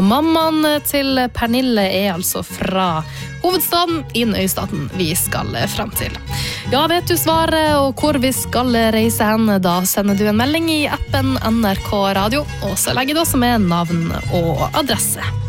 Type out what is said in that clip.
mammaen til Pernille altså fra hovedstaden innen øystaten vi skal frem til. Ja, vet du svaret og hvor vi skal reise hen, da sender du en melding i appen NRK Radio, og så legger du også med navn og adresse.